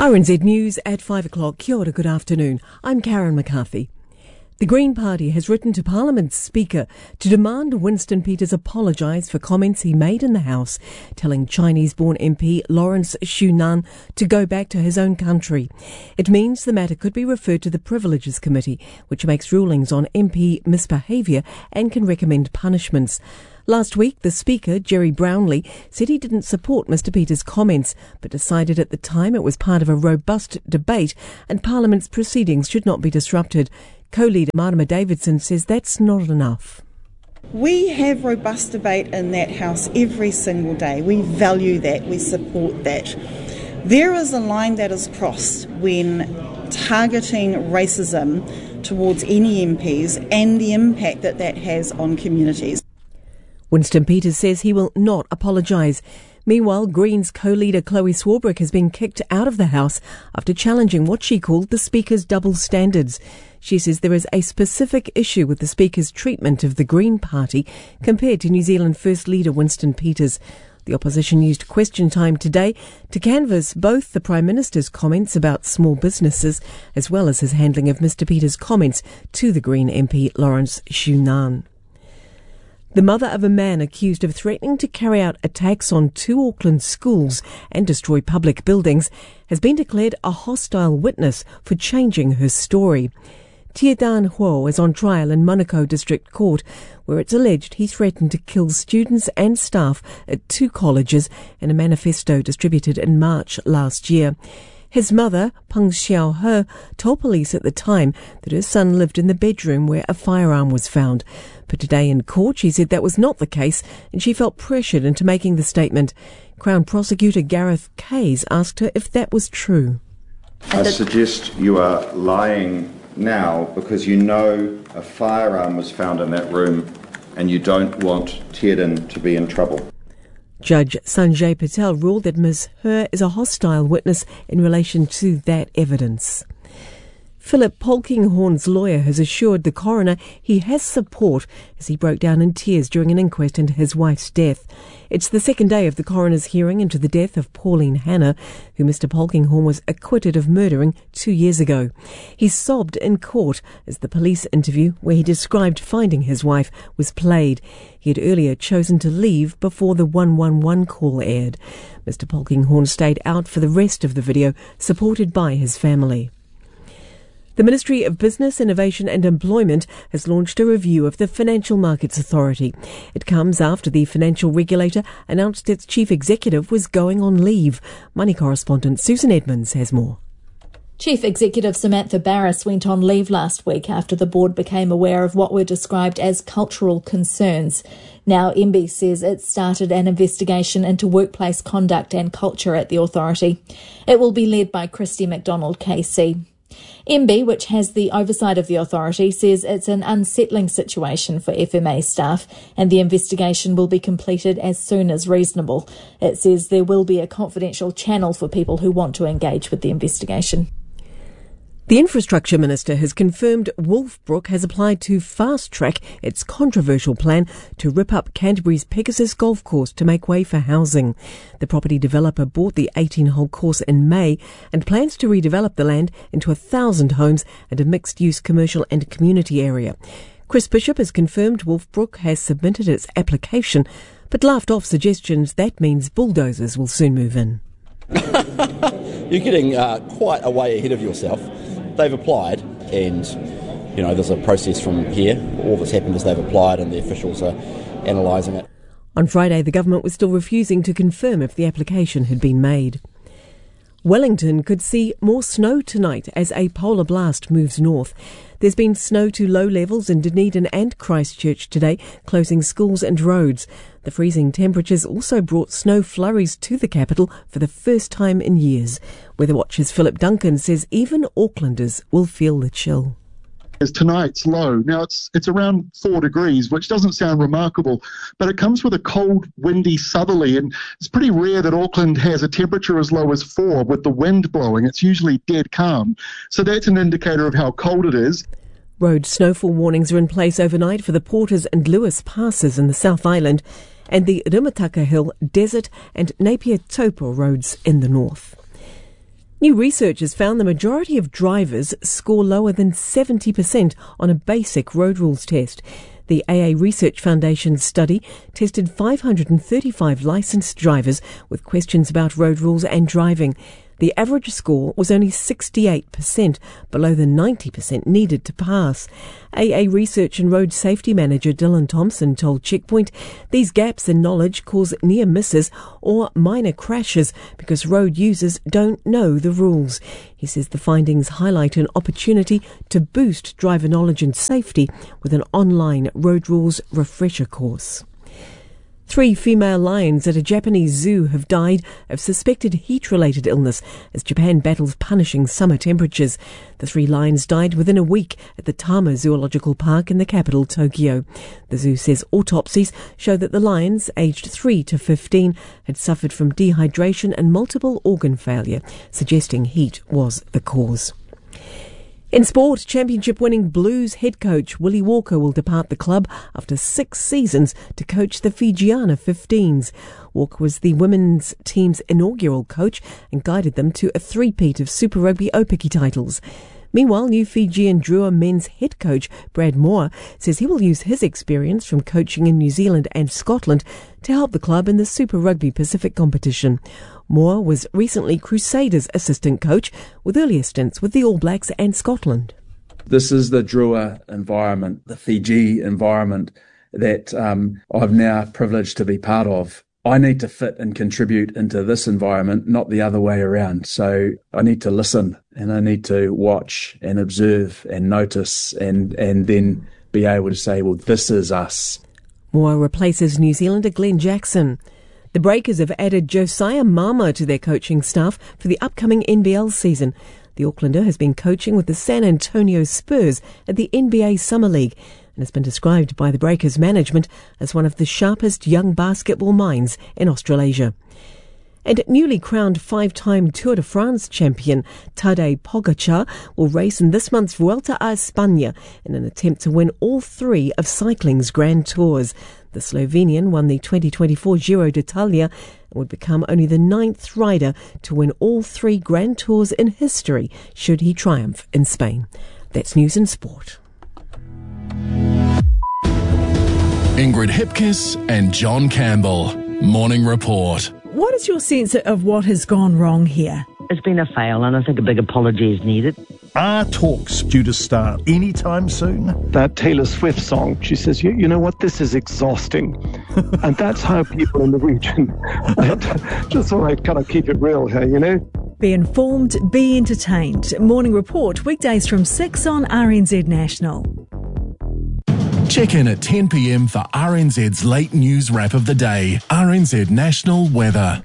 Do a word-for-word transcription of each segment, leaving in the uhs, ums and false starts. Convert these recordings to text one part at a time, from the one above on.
R N Z News at five o'clock. Kia ora, good afternoon. I'm Karen McCarthy. The Green Party has written to Parliament's Speaker to demand Winston Peters apologise for comments he made in the House, telling Chinese-born M P Lawrence Shunan to go back to his own country. It means the matter could be referred to the Privileges Committee, which makes rulings on M P misbehaviour and can recommend punishments. Last week, the Speaker, Jerry Brownlee, said he didn't support Mr Peters' comments, but decided at the time it was part of a robust debate and Parliament's proceedings should not be disrupted. Co-leader Marama Davidson says that's not enough. We have robust debate in that House every single day. We value that, we support that. There is a line that is crossed when targeting racism towards any M Ps and the impact that that has on communities. Winston Peters says he will not apologise. Meanwhile, Greens co-leader Chloe Swarbrick has been kicked out of the House after challenging what she called the Speaker's double standards. She says there is a specific issue with the Speaker's treatment of the Green Party compared to New Zealand First Leader Winston Peters. The opposition used question time today to canvass both the Prime Minister's comments about small businesses as well as his handling of Mr Peters' comments to the Green M P Lawrence Shunan. The mother of a man accused of threatening to carry out attacks on two Auckland schools and destroy public buildings has been declared a hostile witness for changing her story. Tia Dan Huo is on trial in Manukau District Court, where it's alleged he threatened to kill students and staff at two colleges in a manifesto distributed in March last year. His mother, Peng Xiao He, told police at the time that her son lived in the bedroom where a firearm was found. But today in court, she said that was not the case and she felt pressured into making the statement. Crown Prosecutor Gareth Kays asked her if that was true. I suggest you are lying now because you know a firearm was found in that room and you don't want Tierden to be in trouble. Judge Sanjay Patel ruled that Miz He is a hostile witness in relation to that evidence. Philip Polkinghorne's lawyer has assured the coroner he has support as he broke down in tears during an inquest into his wife's death. It's the second day of the coroner's hearing into the death of Pauline Hanna, who Mister Polkinghorne was acquitted of murdering two years ago. He sobbed in court as the police interview where he described finding his wife was played. He had earlier chosen to leave before the one one one call aired. Mister Polkinghorne stayed out for the rest of the video, supported by his family. The Ministry of Business, Innovation and Employment has launched a review of the Financial Markets Authority. It comes after the financial regulator announced its chief executive was going on leave. Money correspondent Susan Edmonds has more. Chief Executive Samantha Barris went on leave last week after the board became aware of what were described as cultural concerns. Now M B says it started an investigation into workplace conduct and culture at the authority. It will be led by Christy McDonald K C. M B, which has the oversight of the authority, says it's an unsettling situation for F M A staff and the investigation will be completed as soon as reasonable. It says there will be a confidential channel for people who want to engage with the investigation. The Infrastructure Minister has confirmed Wolfbrook has applied to fast-track its controversial plan to rip up Canterbury's Pegasus Golf Course to make way for housing. The property developer bought the eighteen-hole course in May and plans to redevelop the land into a thousand homes and a mixed-use commercial and community area. Chris Bishop has confirmed Wolfbrook has submitted its application, but laughed off suggestions that means bulldozers will soon move in. You're getting uh, quite a way ahead of yourself. They've applied and, you know, there's a process from here. All that's happened is they've applied and the officials are analysing it. On Friday, the government was still refusing to confirm if the application had been made. Wellington could see more snow tonight as a polar blast moves north. There's been snow to low levels in Dunedin and Christchurch today, closing schools and roads. The freezing temperatures also brought snow flurries to the capital for the first time in years. Weather Watch's Philip Duncan says even Aucklanders will feel the chill. Is tonight's low. Now it's it's around four degrees, which doesn't sound remarkable, but it comes with a cold, windy southerly, and it's pretty rare that Auckland has a temperature as low as four with the wind blowing. It's usually dead calm. So that's an indicator of how cold it is. Road snowfall warnings are in place overnight for the Porters and Lewis passes in the South Island and the Rimataka Hill, Desert and Napier Taupo roads in the north. New research has found the majority of drivers score lower than seventy percent on a basic road rules test. The A A Research Foundation study tested five hundred thirty-five licensed drivers with questions about road rules and driving. The average score was only sixty-eight percent, below the ninety percent needed to pass. A A Research and Road Safety Manager Dylan Thompson told Checkpoint these gaps in knowledge cause near misses or minor crashes because road users don't know the rules. He says the findings highlight an opportunity to boost driver knowledge and safety with an online road rules refresher course. Three female lions at a Japanese zoo have died of suspected heat-related illness as Japan battles punishing summer temperatures. The three lions died within a week at the Tama Zoological Park in the capital, Tokyo. The zoo says autopsies show that the lions, aged three to fifteen, had suffered from dehydration and multiple organ failure, suggesting heat was the cause. In sport, championship-winning Blues head coach Willie Walker will depart the club after six seasons to coach the Fijiana fifteens. Walker was the women's team's inaugural coach and guided them to a three-peat of Super Rugby Aupiki titles. Meanwhile, new Fijian Drua men's head coach Brad Moore says he will use his experience from coaching in New Zealand and Scotland to help the club in the Super Rugby Pacific competition. Moore was recently Crusaders assistant coach with earlier stints with the All Blacks and Scotland. This is the Drua environment, the Fiji environment that um, I've now privileged to be part of. I need to fit and contribute into this environment, not the other way around. So I need to listen and I need to watch and observe and notice and, and then be able to say, well, this is us. Moore replaces New Zealander Glenn Jackson. The Breakers have added Josiah Mama to their coaching staff for the upcoming N B L season. The Aucklander has been coaching with the San Antonio Spurs at the N B A Summer League and has been described by the Breakers management as one of the sharpest young basketball minds in Australasia. And newly crowned five-time Tour de France champion Tadej Pogacar will race in this month's Vuelta a España in an attempt to win all three of cycling's Grand Tours. The Slovenian won the twenty twenty-four Giro d'Italia and would become only the ninth rider to win all three Grand Tours in history should he triumph in Spain. That's news and sport. Ingrid Hipkiss and John Campbell. Morning Report. What is your sense of what has gone wrong here? It's been a fail, and I think a big apology is needed. Are talks due to start anytime soon? That Taylor Swift song, she says, you, you know what, this is exhausting. And that's how people in the region, just so I kind of keep it real here, you know. Be informed, be entertained. Morning Report, weekdays from six on R N Z National. Check in at ten p.m. for R N Z's late news wrap of the day. R N Z National Weather.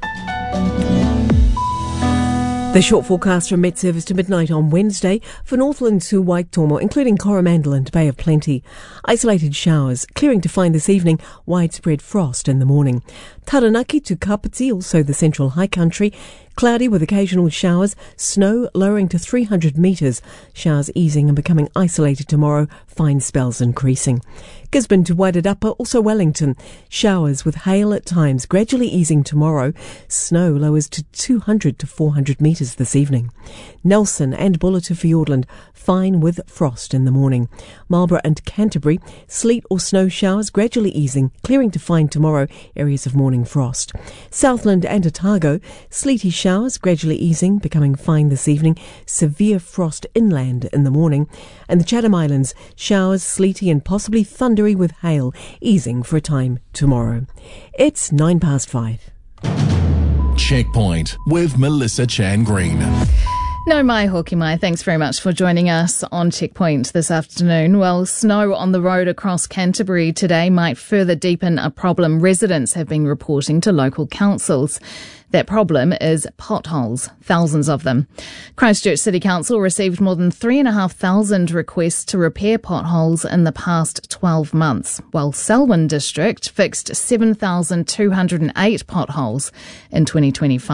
The short forecast from Met Service to midnight on Wednesday for Northland to Waitomo, including Coromandel and Bay of Plenty. Isolated showers, clearing to find this evening, widespread frost in the morning. Taranaki to Kapiti, also the central high country. Cloudy with occasional showers, snow lowering to three hundred metres. Showers easing and becoming isolated tomorrow, fine spells increasing. Gisborne to Wairarapa, also Wellington. Showers with hail at times, gradually easing tomorrow. Snow lowers to two hundred to four hundred metres this evening. Nelson and Buller to Fiordland, fine with frost in the morning. Marlborough and Canterbury, sleet or snow showers gradually easing, clearing to find tomorrow areas of morning frost. Southland and Otago, sleety showers gradually easing, becoming fine this evening. Severe frost inland in the morning. And the Chatham Islands, showers, sleety and possibly thundery with hail, easing for a time tomorrow. It's nine past five. Checkpoint with Melissa Chan Green. No mai hoki mai. Thanks very much for joining us on Checkpoint this afternoon. Well, snow on the road across Canterbury today might further deepen a problem residents have been reporting to local councils. That problem is potholes, thousands of them. Christchurch City Council received more than three and a half thousand requests to repair potholes in the past twelve months, while Selwyn District fixed seven thousand two hundred eight potholes in twenty twenty-five.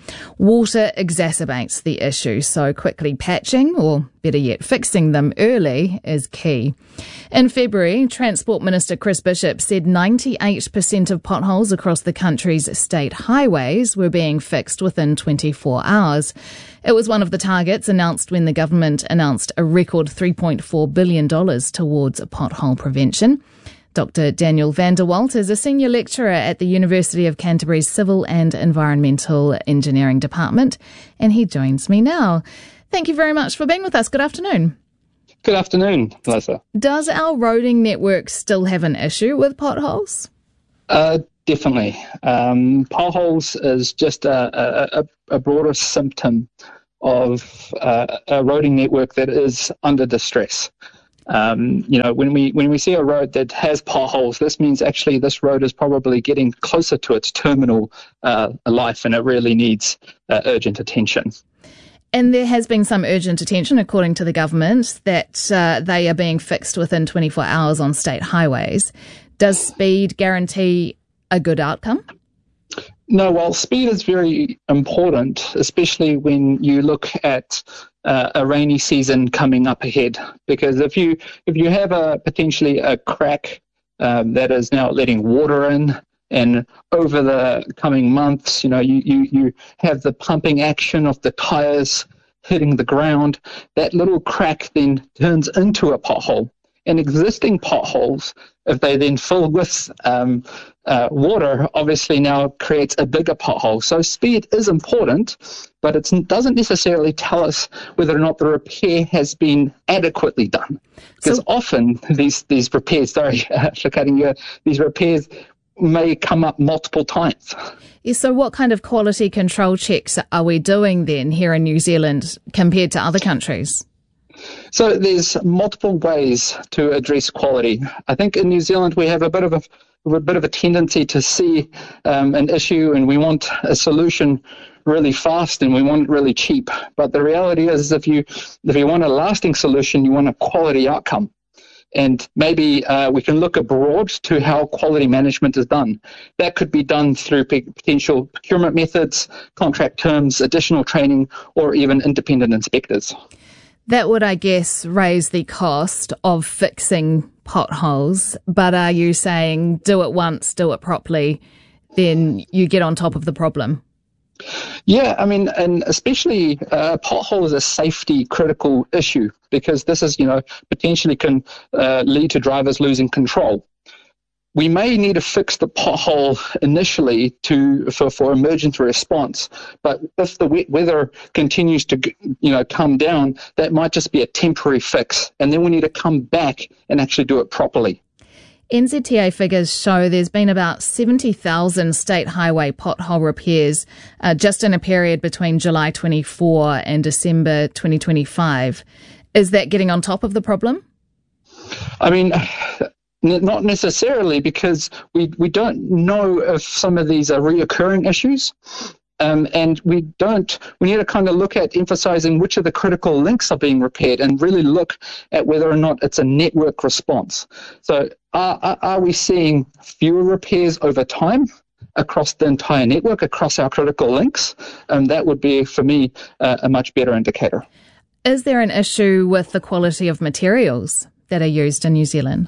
Water exacerbates the issue, so quickly patching, or better yet, fixing them early is key. In February, Transport Minister Chris Bishop said ninety-eight percent of potholes across the country's state highways were being fixed within twenty-four hours. It was one of the targets announced when the government announced a record three point four billion dollars towards pothole prevention. Doctor Daniel van der Walt is a senior lecturer at the University of Canterbury's Civil and Environmental Engineering Department, and he joins me now. Thank you very much for being with us. Good afternoon. Good afternoon, Melissa. Does our roading network still have an issue with potholes? Uh, definitely. Um, potholes is just a, a, a broader symptom of uh, a roading network that is under distress. Um, you know, when we when we see a road that has potholes, this means actually this road is probably getting closer to its terminal uh, life, and it really needs uh, urgent attention. And there has been some urgent attention, according to the government, that uh, they are being fixed within twenty-four hours on state highways. Does speed guarantee a good outcome? No, well, speed is very important, especially when you look at uh, a rainy season coming up ahead. Because if you if you have a potentially a crack um, that is now letting water in, and over the coming months, you know, you, you, you have the pumping action of the tyres hitting the ground, that little crack then turns into a pothole. And existing potholes, if they then fill with um, uh, water, obviously now creates a bigger pothole. So speed is important, but it doesn't necessarily tell us whether or not the repair has been adequately done. Because so, often these, these repairs, sorry for cutting you, these repairs may come up multiple times. Yeah, so what kind of quality control checks are we doing then here in New Zealand compared to other countries? So there's multiple ways to address quality. I think in New Zealand we have a bit of a, a bit of a tendency to see um, an issue and we want a solution really fast and we want it really cheap. But the reality is, if you if you want a lasting solution, you want a quality outcome. And maybe uh, we can look abroad to how quality management is done. That could be done through p- potential procurement methods, contract terms, additional training, or even independent inspectors. That would, I guess, raise the cost of fixing potholes. But are you saying do it once, do it properly, then you get on top of the problem? Yeah, I mean, and especially uh, pothole is a safety critical issue because this is, you know, potentially can uh, lead to drivers losing control. We may need to fix the pothole initially to for, for emergency response, but if the wet weather continues to, you know, come down, that might just be a temporary fix, and then we need to come back and actually do it properly. N Z T A figures show there's been about seventy thousand state highway pothole repairs uh, just in a period between July twenty-four and December twenty twenty-five. Is that getting on top of the problem? I mean, not necessarily, because we, we don't know if some of these are reoccurring issues. Um, and we don't, we need to kind of look at emphasizing which of the critical links are being repaired and really look at whether or not it's a network response. So are, are, are we seeing fewer repairs over time across the entire network, across our critical links? Um, that would be, for me, uh, a much better indicator. Is there an issue with the quality of materials that are used in New Zealand?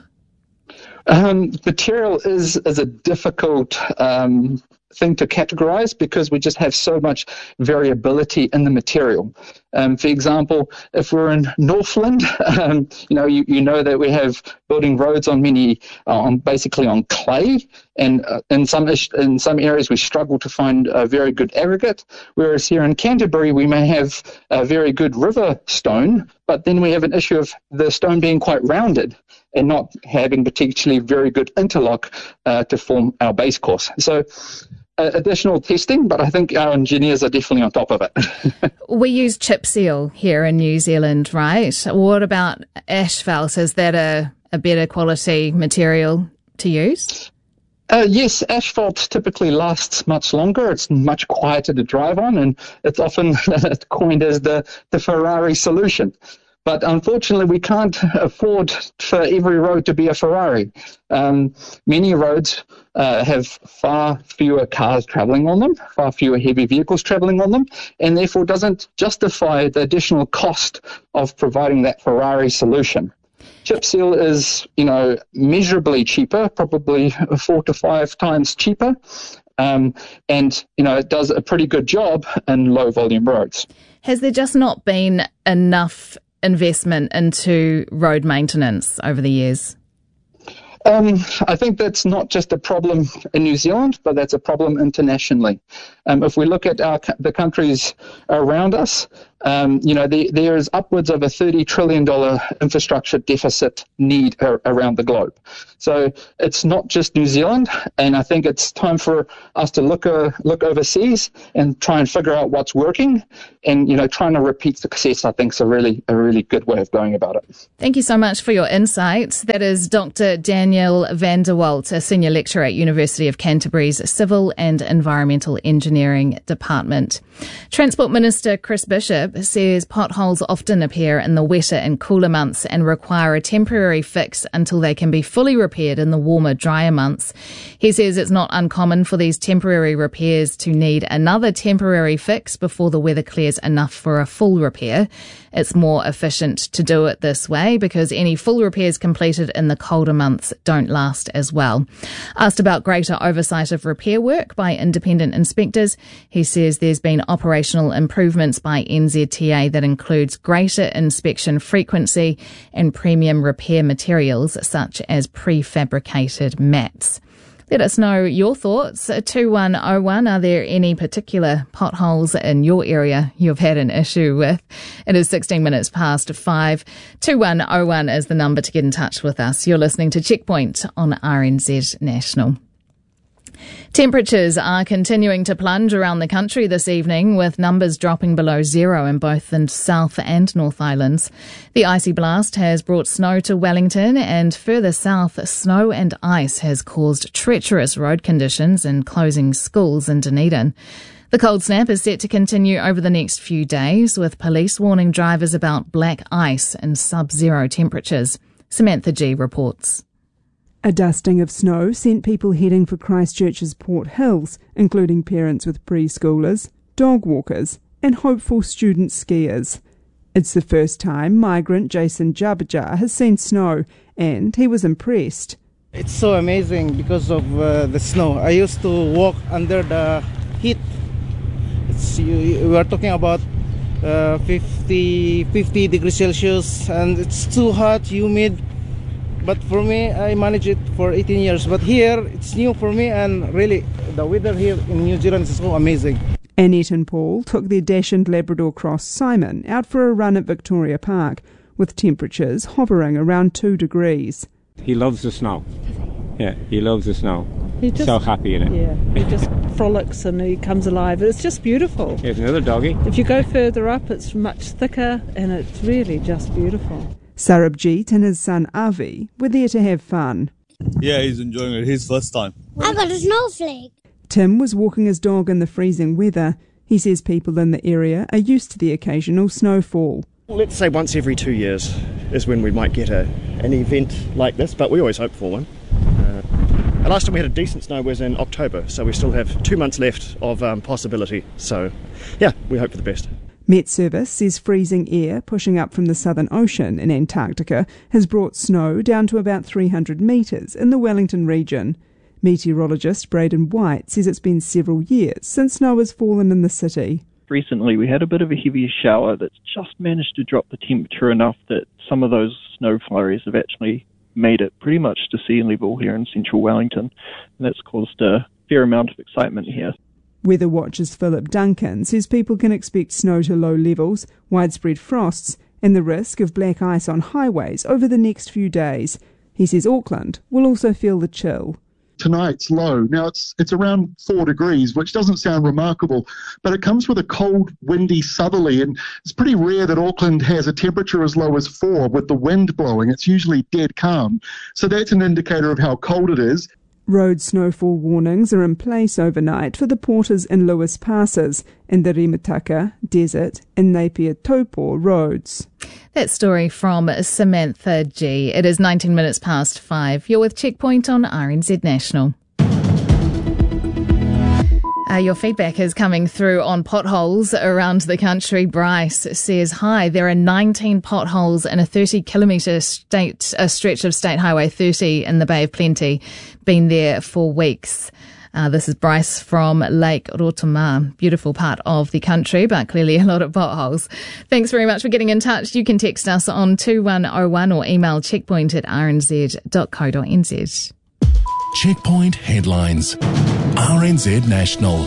Um, material is, is a difficult um, thing to categorize because we just have so much variability in the material. Um, for example, if we're in Northland, um, you know, you, you know that we have building roads on many, uh, on basically on clay, and uh, in some in some areas we struggle to find a very good aggregate. Whereas here in Canterbury, we may have a very good river stone, but then we have an issue of the stone being quite rounded and not having particularly very good interlock uh, to form our base course. So uh, additional testing, but I think our engineers are definitely on top of it. We use chip seal here in New Zealand, right? What about asphalt? Is that a, a better quality material to use? Uh, yes, asphalt typically lasts much longer. It's much quieter to drive on, and it's often coined as the, the Ferrari solution. But unfortunately, we can't afford for every road to be a Ferrari. Um, many roads uh, have far fewer cars travelling on them, far fewer heavy vehicles travelling on them, and therefore doesn't justify the additional cost of providing that Ferrari solution. Chip seal is, you know, measurably cheaper, probably four to five times cheaper, um, and, you know, it does a pretty good job in low volume roads. Has there just not been enough investment into road maintenance over the years? Um, I think that's not just a problem in New Zealand, but that's a problem internationally. Um, if we look at our, the countries around us, um, you know, the, there is upwards of a thirty trillion dollars infrastructure deficit need ar- around the globe. So it's not just New Zealand, and I think it's time for us to look uh, look overseas and try and figure out what's working, and, you know, trying to repeat success, I think, is a really, a really good way of going about it. Thank you so much for your insights. That is Doctor Daniel van der Walt, a senior lecturer at University of Canterbury's Civil and Environmental Engineering Department. Transport Minister Chris Bishop says potholes often appear in the wetter and cooler months and require a temporary fix until they can be fully repaired in the warmer, drier months. He says it's not uncommon for these temporary repairs to need another temporary fix before the weather clears enough for a full repair. It's more efficient to do it this way because any full repairs completed in the colder months don't last as well. Asked about greater oversight of repair work by independent inspectors, he says there's been operational improvements by N Z T A that includes greater inspection frequency and premium repair materials such as prefabricated mats. Let us know your thoughts. two one oh one, are there any particular potholes in your area you've had an issue with? It is sixteen minutes past five. two one oh one is the number to get in touch with us. You're listening to Checkpoint on R N Z National. Temperatures are continuing to plunge around the country this evening, with numbers dropping below zero in both the South and North Islands. The icy blast has brought snow to Wellington, and further south, snow and ice has caused treacherous road conditions and closing schools in Dunedin. The cold snap is set to continue over the next few days, with police warning drivers about black ice and sub-zero temperatures. Samantha G reports. A dusting of snow sent people heading for Christchurch's Port Hills, including parents with preschoolers, dog walkers and hopeful student skiers. It's the first time migrant Jason Jabajar has seen snow, and he was impressed. It's so amazing because of uh, the snow. I used to walk under the heat. It's, you, we are talking about uh, fifty, fifty degrees Celsius, and it's too hot, humid. But for me, I managed it for eighteen years. But here, it's new for me, and really, the weather here in New Zealand is so amazing. Annette and Paul took their dashing Labrador Cross Simon out for a run at Victoria Park, with temperatures hovering around two degrees. He loves the snow. Yeah, he loves the snow. He's just, so happy in it. Yeah, he just frolics and he comes alive. It's just beautiful. Here's another doggy. If you go further up, it's much thicker, and it's really just beautiful. Sarabjit and his son Avi were there to have fun. Yeah, he's enjoying it. His first time. I got a snowflake. Tim was walking his dog in the freezing weather. He says people in the area are used to the occasional snowfall. Let's say once every two years is when we might get a, an event like this, but we always hope for one. Uh, the last time we had a decent snow was in October, so we still have two months left of um, possibility. So, yeah, we hope for the best. Met Service says freezing air pushing up from the Southern Ocean in Antarctica has brought snow down to about three hundred metres in the Wellington region. Meteorologist Braden White says it's been several years since snow has fallen in the city. Recently we had a bit of a heavier shower that's just managed to drop the temperature enough that some of those snow flurries have actually made it pretty much to sea level here in central Wellington, and that's caused a fair amount of excitement here. Weather Watch's Philip Duncan says people can expect snow to low levels, widespread frosts and the risk of black ice on highways over the next few days. He says Auckland will also feel the chill. Tonight's low. Now, it's it's around four degrees, which doesn't sound remarkable, but it comes with a cold, windy southerly, and it's pretty rare that Auckland has a temperature as low as four with the wind blowing. It's usually dead calm. So that's an indicator of how cold it is. Road snowfall warnings are in place overnight for the Porters and Lewis passes and the Rimataka, Desert and Napier Taupo roads. That story from Samantha G. It is nineteen minutes past five. You're with Checkpoint on R N Z National. Uh, your feedback is coming through on potholes around the country. Bryce says, hi, there are nineteen potholes in a thirty kilometre state, a stretch of State Highway thirty in the Bay of Plenty. Been there for weeks. Uh, this is Bryce from Lake Rotoma. Beautiful part of the country, but clearly a lot of potholes. Thanks very much for getting in touch. You can text us on two one oh one or email checkpoint at r n z dot co dot n z. Checkpoint headlines. R N Z National.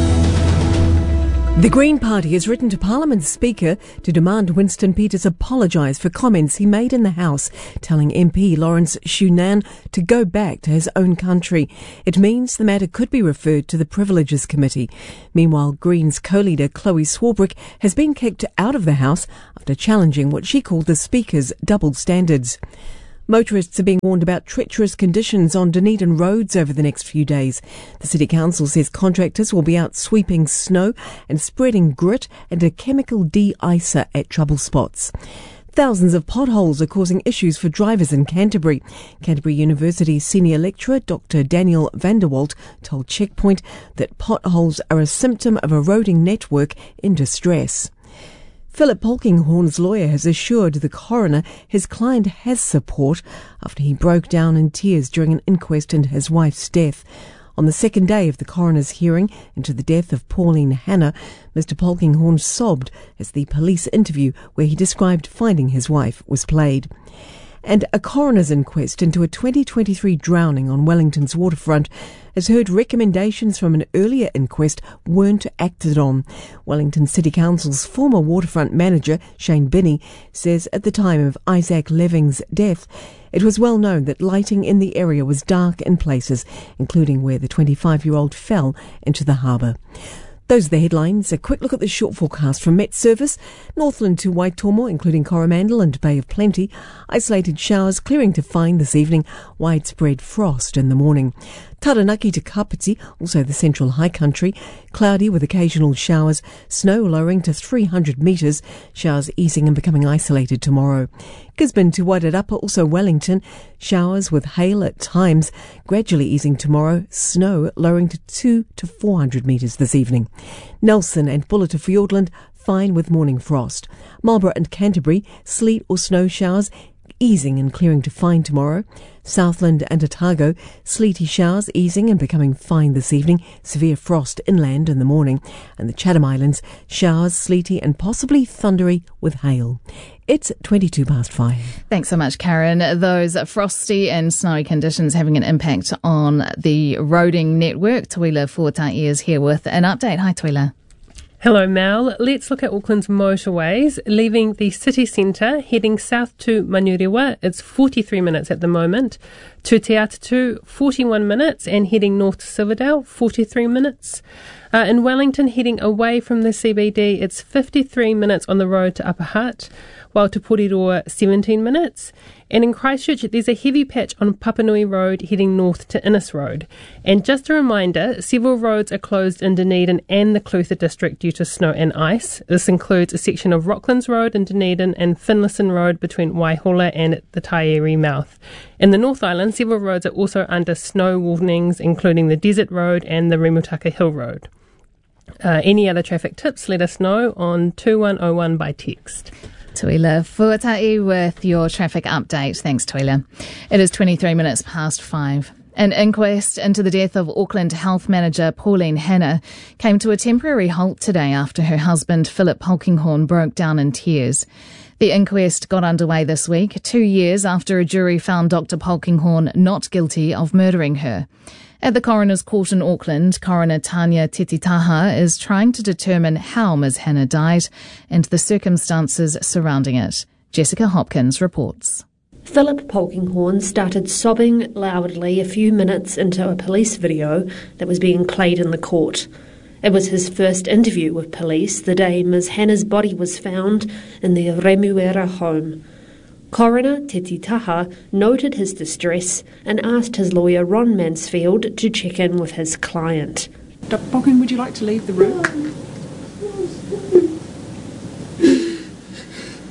The Green Party has written to Parliament's Speaker to demand Winston Peters apologise for comments he made in the House, telling M P Lawrence Shunan to go back to his own country. It means the matter could be referred to the Privileges Committee. Meanwhile, Greens co-leader Chloe Swarbrick has been kicked out of the House after challenging what she called the Speaker's double standards. Motorists are being warned about treacherous conditions on Dunedin roads over the next few days. The City Council says contractors will be out sweeping snow and spreading grit and a chemical de-icer at trouble spots. Thousands of potholes are causing issues for drivers in Canterbury. Canterbury University senior lecturer Doctor Daniel Vanderwalt told Checkpoint that potholes are a symptom of a eroding network in distress. Philip Polkinghorne's lawyer has assured the coroner his client has support after he broke down in tears during an inquest into his wife's death. On the second day of the coroner's hearing into the death of Pauline Hanna, Mister Polkinghorne sobbed as the police interview where he described finding his wife was played. And a coroner's inquest into a twenty twenty-three drowning on Wellington's waterfront has heard recommendations from an earlier inquest weren't acted on. Wellington City Council's former waterfront manager, Shane Binney, says at the time of Isaac Leving's death, it was well known that lighting in the area was dark in places, including where the twenty-five-year-old fell into the harbour. Those are the headlines. A quick look at the short forecast from Met Service. Northland to Waitomo, including Coromandel and Bay of Plenty. Isolated showers clearing to fine this evening. Widespread frost in the morning. Taranaki to Kapiti, also the central high country. Cloudy with occasional showers. Snow lowering to three hundred metres. Showers easing and becoming isolated tomorrow. Gisborne to Wairarapa, also Wellington. Showers with hail at times. Gradually easing tomorrow. Snow lowering to two to four hundred metres this evening. Nelson and Buller to Fiordland, fine with morning frost. Marlborough and Canterbury, sleet or snow showers, easing and clearing to fine tomorrow. Southland and Otago, sleety showers easing and becoming fine this evening. Severe frost inland in the morning. And the Chatham Islands, showers, sleety and possibly thundery with hail. It's twenty-two past five. Thanks so much, Karen. Those frosty and snowy conditions having an impact on the roading network. Tuila Fuatai is here with an update. Hi, Tuila. Hello, Mel. Let's look at Auckland's motorways. Leaving the city centre, heading south to Manurewa, it's forty-three minutes at the moment. To Te Atatu, forty-one minutes, and heading north to Silverdale, forty-three minutes. Uh, in Wellington, heading away from the C B D, it's fifty-three minutes on the road to Upper Hutt, while to Porirua, seventeen minutes. And in Christchurch, there's a heavy patch on Papanui Road heading north to Innes Road. And just a reminder, several roads are closed in Dunedin and the Clutha district due to snow and ice. This includes a section of Rocklands Road in Dunedin and Finlayson Road between Waihola and the Taieri mouth. In the North Island, several roads are also under snow warnings, including the Desert Road and the Rimutaka Hill Road. Uh, any other traffic tips, let us know on two one oh one by text. Tuila Fuatai with your traffic update. Thanks, Tuila. It is twenty-three minutes past five. An inquest into the death of Auckland Health Manager Pauline Hanna came to a temporary halt today after her husband Philip Polkinghorne broke down in tears. The inquest got underway this week, two years after a jury found Doctor Polkinghorne not guilty of murdering her. At the Coroner's Court in Auckland, Coroner Tanya Tetitaha is trying to determine how Miz Hanna died and the circumstances surrounding it. Jessica Hopkins reports. Philip Polkinghorne started sobbing loudly a few minutes into a police video that was being played in the court. It was his first interview with police the day Miz Hanna's body was found in the Remuera home. Coroner Tetitaha noted his distress and asked his lawyer Ron Mansfield to check in with his client. Doctor Polkin, would you like to leave the room?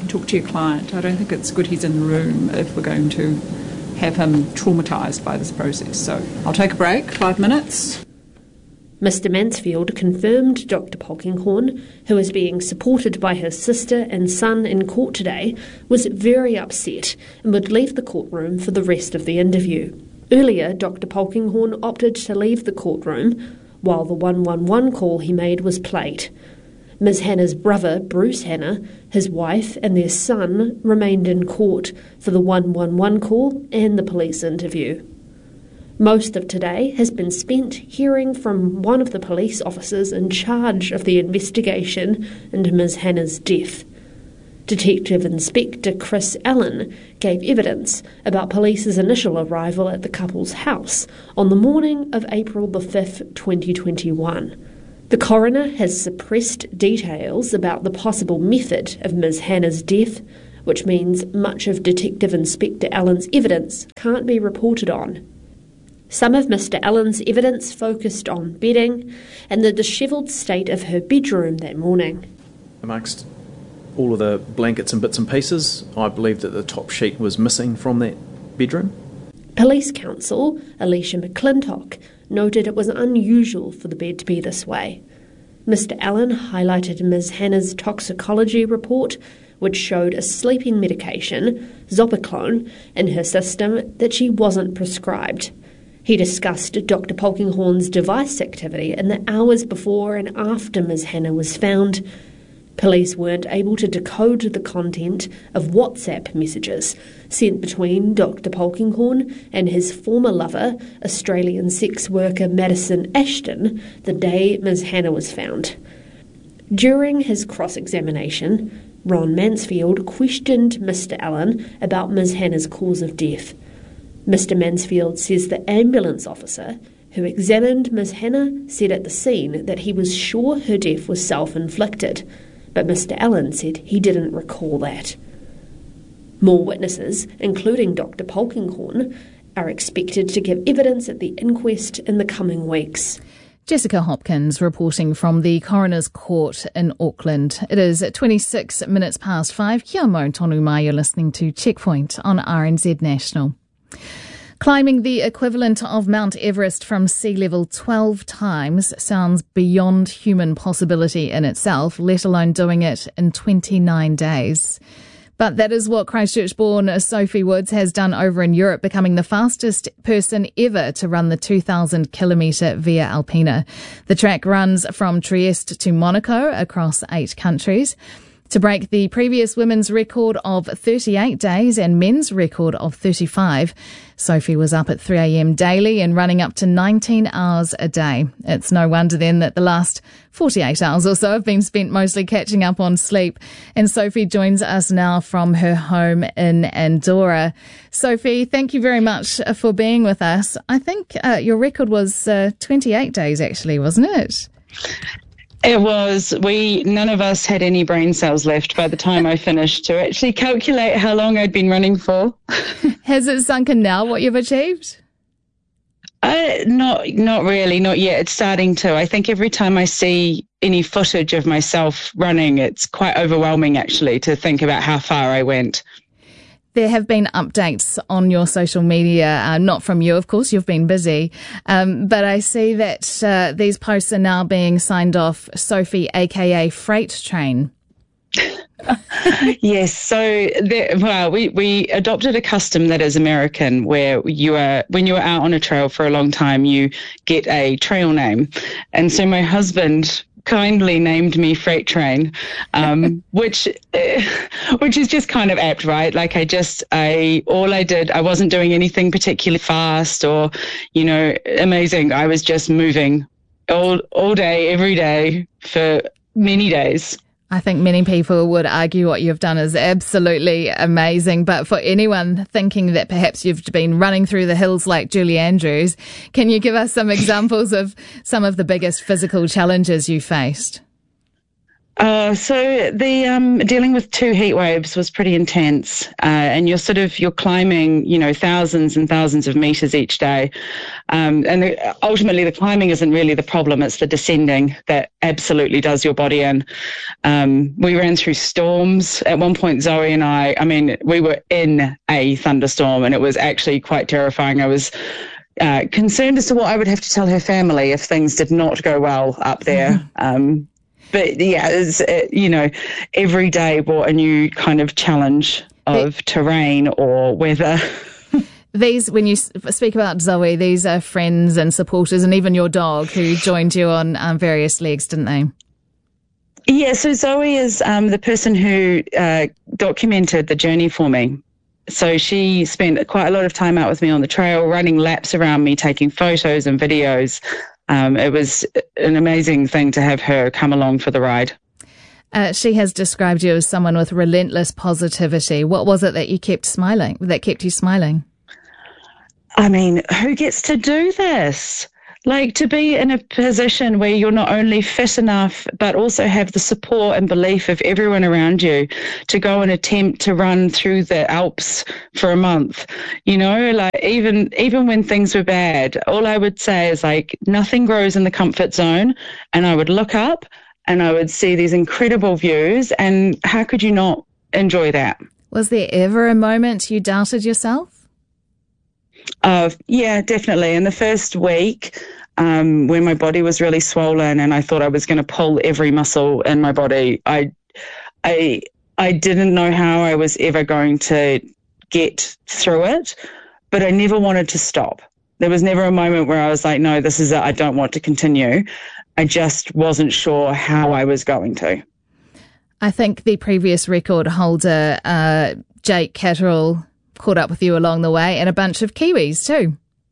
talk to your client. I don't think it's good he's in the room if we're going to have him traumatised by this process. So I'll take a break, five minutes. Mister Mansfield confirmed Doctor Polkinghorne, who is being supported by his sister and son in court today, was very upset and would leave the courtroom for the rest of the interview. Earlier, Doctor Polkinghorne opted to leave the courtroom while the one one one call he made was played. Miz Hannah's brother, Bruce Hannah, his wife and their son remained in court for the one one one call and the police interview. Most of today has been spent hearing from one of the police officers in charge of the investigation into Miz Hannah's death. Detective Inspector Chris Allen gave evidence about police's initial arrival at the couple's house on the morning of April the fifth, twenty twenty-one. The coroner has suppressed details about the possible method of Miz Hannah's death, which means much of Detective Inspector Allen's evidence can't be reported on. Some of Mister Allen's evidence focused on bedding and the dishevelled state of her bedroom that morning. Amongst all of the blankets and bits and pieces, I believe that the top sheet was missing from that bedroom. Police counsel Alicia McClintock noted it was unusual for the bed to be this way. Mister Allen highlighted Miz Hannah's toxicology report, which showed a sleeping medication, Zopiclone, in her system that she wasn't prescribed. He discussed Doctor Polkinghorne's device activity in the hours before and after Miz Hannah was found. Police weren't able to decode the content of WhatsApp messages sent between Doctor Polkinghorne and his former lover, Australian sex worker Madison Ashton, the day Miz Hannah was found. During his cross-examination, Ron Mansfield questioned Mister Allen about Miz Hannah's cause of death. Mister Mansfield says the ambulance officer who examined Miz Hannah said at the scene that he was sure her death was self-inflicted, but Mister Allen said he didn't recall that. More witnesses, including Doctor Polkinghorne, are expected to give evidence at the inquest in the coming weeks. Jessica Hopkins reporting from the Coroner's Court in Auckland. It is twenty-six minutes past five. Kia mau tonu mai, you're listening to Checkpoint on R N Z National. Climbing the equivalent of Mount Everest from sea level twelve times sounds beyond human possibility in itself, let alone doing it in twenty-nine days. But that is what Christchurch-born Sophie Woods has done over in Europe, becoming the fastest person ever to run the two thousand kilometre Via Alpina. The track runs from Trieste to Monaco across eight countries. To break the previous women's record of thirty-eight days and men's record of thirty-five, Sophie was up at three a.m. daily and running up to nineteen hours a day. It's no wonder then that the last forty-eight hours or so have been spent mostly catching up on sleep. And Sophie joins us now from her home in Andorra. Sophie, thank you very much for being with us. I think uh, your record was uh, twenty-eight days actually, wasn't it? It was. We, none of us had any brain cells left by the time I finished to actually calculate how long I'd been running for. Has it sunk in now what you've achieved? Uh, not, not really, not yet. It's starting to. I think every time I see any footage of myself running, it's quite overwhelming actually to think about how far I went. There have been updates on your social media, uh, not from you, of course, you've been busy, um, but I see that uh, these posts are now being signed off Sophie, aka Freight Train. Yes, so there, well, we, we adopted a custom that is American, where you are when you are out on a trail for a long time, you get a trail name, and so my husband kindly named me Freight Train, um, which uh, which is just kind of apt, right? Like I just, I all I did, I wasn't doing anything particularly fast or, you know, amazing. I was just moving all all day, every day for many days. I think many people would argue what you've done is absolutely amazing. But for anyone thinking that perhaps you've been running through the hills like Julie Andrews, can you give us some examples of some of the biggest physical challenges you faced? Uh, so the um, dealing with two heat waves was pretty intense, uh, and you're sort of you're climbing, you know, thousands and thousands of meters each day, um, and the, ultimately the climbing isn't really the problem; it's the descending that absolutely does your body in. Um, we ran through storms at one point. Zoe and I, I mean, we were in a thunderstorm, and it was actually quite terrifying. I was uh, concerned as to what I would have to tell her family if things did not go well up there. Um, But yeah, it's, it, you know, every day brought a new kind of challenge of it, terrain or weather. These, when you speak about Zoe, these are friends and supporters and even your dog who joined you on um, various legs, didn't they? Yeah, so Zoe is um, the person who uh, documented the journey for me. So she spent quite a lot of time out with me on the trail, running laps around me, taking photos and videos. Um, it was an amazing thing to have her come along for the ride. Uh, she has described you as someone with relentless positivity. What was it that you kept smiling, that kept you smiling? I mean, who gets to do this? Like, to be in a position where you're not only fit enough, but also have the support and belief of everyone around you to go and attempt to run through the Alps for a month. You know, like even, even when things were bad, all I would say is like, nothing grows in the comfort zone. And I would look up and I would see these incredible views. And how could you not enjoy that? Was there ever a moment you doubted yourself? Uh, yeah, definitely. In the first week, um, when my body was really swollen and I thought I was going to pull every muscle in my body, I, I, I didn't know how I was ever going to get through it, but I never wanted to stop. There was never a moment where I was like, no, this is it. I don't want to continue. I just wasn't sure how I was going to. I think the previous record holder, uh, Jake Catterall, caught up with you along the way, and a bunch of Kiwis too.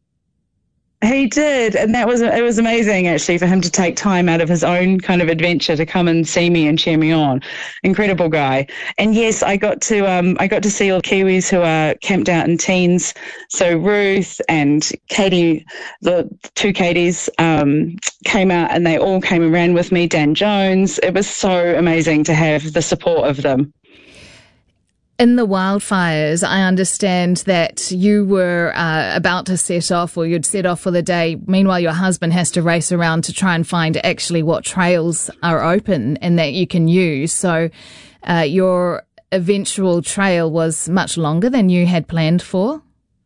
He did, and that was it was amazing actually for him to take time out of his own kind of adventure to come and see me and cheer me on. Incredible guy. And yes, I got to um I got to see all Kiwis who are camped out in teens. So Ruth and Katie, the two Katies, um, came out and they all came and ran with me. Dan Jones. It was so amazing to have the support of them. In the wildfires, I understand that you were uh, about to set off, or you'd set off for the day. Meanwhile, your husband has to race around to try and find actually what trails are open and that you can use. So uh, your eventual trail was much longer than you had planned for?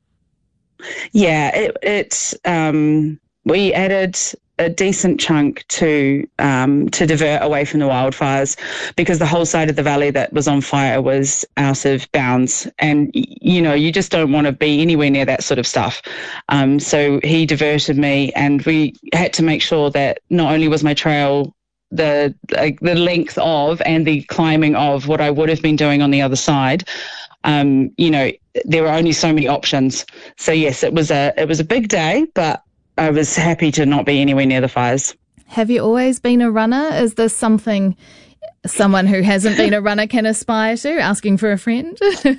Yeah, it, it um, we added a decent chunk to um, to divert away from the wildfires because the whole side of the valley that was on fire was out of bounds, and you know you just don't want to be anywhere near that sort of stuff. Um, so he diverted me, and we had to make sure that not only was my trail the like the length of and the climbing of what I would have been doing on the other side. Um, you know, there were only so many options. So yes, it was a it was a big day, but I was happy to not be anywhere near the fires. Have you always been a runner? Is this something someone who hasn't been a runner can aspire to, asking for a friend?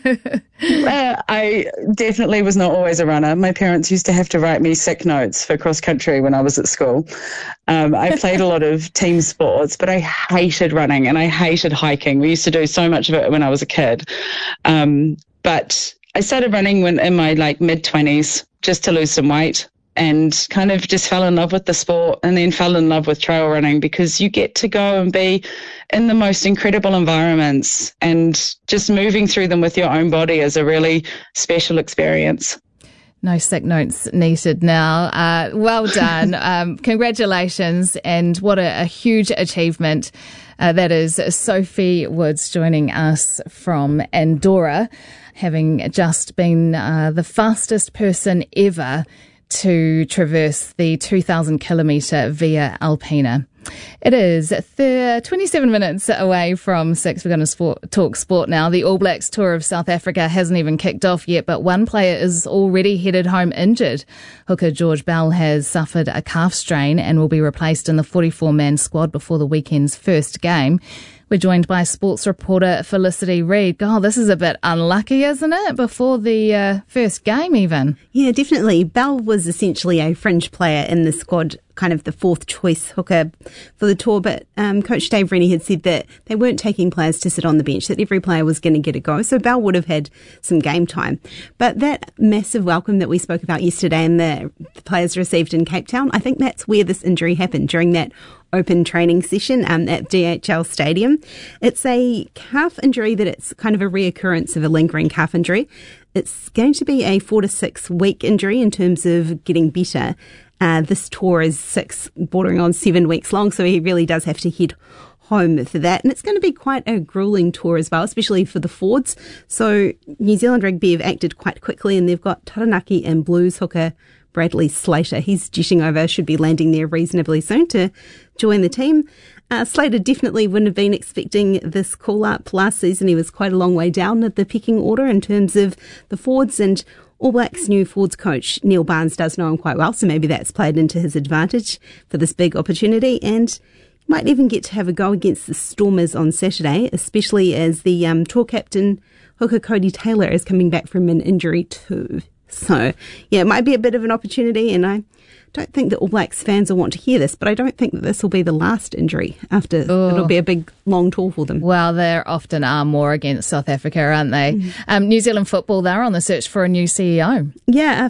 uh, I definitely was not always a runner. My parents used to have to write me sick notes for cross country when I was at school. Um, I played a lot of team sports, but I hated running and I hated hiking. We used to do so much of it when I was a kid. Um, but I started running when in my like mid twenties just to lose some weight. And kind of just fell in love with the sport, and then fell in love with trail running because you get to go and be in the most incredible environments, and just moving through them with your own body is a really special experience. No sick notes needed now. Uh, well done. um, congratulations, and what a, a huge achievement. Uh, that is Sophie Woods joining us from Andorra, having just been uh, the fastest person ever to traverse the two thousand kilometre Via Alpina. It is th- twenty-seven minutes away from six. We're going to sport, talk sport now. The All Blacks tour of South Africa hasn't even kicked off yet, but one player is already headed home injured. Hooker George Bell has suffered a calf strain and will be replaced in the forty-four man squad before the weekend's first game. We're joined by sports reporter Felicity Reid. God, this is a bit unlucky, isn't it? Before the uh, first game even. Yeah, definitely. Bell was essentially a fringe player in the squad kind of the fourth choice hooker for the tour. But um, Coach Dave Rennie had said that they weren't taking players to sit on the bench, that every player was going to get a go. So Bell would have had some game time. But that massive welcome that we spoke about yesterday and the, the players received in Cape Town, I think that's where this injury happened, during that open training session um, at D H L Stadium. It's a calf injury that it's kind of a reoccurrence of a lingering calf injury. It's going to be a four to six week injury in terms of getting better. Uh, this tour is six, bordering on seven weeks long, so he really does have to head home for that. And it's going to be quite a grueling tour as well, especially for the forwards. So New Zealand Rugby have acted quite quickly, and they've got Taranaki and Blues hooker Bradley Slater. He's jetting over, should be landing there reasonably soon to join the team. Uh, Slater definitely wouldn't have been expecting this call-up last season. He was quite a long way down at the pecking order in terms of the forwards, and All Blacks' new forwards coach, Neil Barnes, does know him quite well, so maybe that's played into his advantage for this big opportunity, and might even get to have a go against the Stormers on Saturday, especially as the um, tour captain, hooker Cody Taylor, is coming back from an injury too. So, yeah, it might be a bit of an opportunity, and I don't think that All Blacks fans will want to hear this, but I don't think that this will be the last injury after. Oh. It'll be a big, long tour for them. Well, there often are more against South Africa, aren't they? Mm. Um, New Zealand football, they're on the search for a new C E O. Yeah,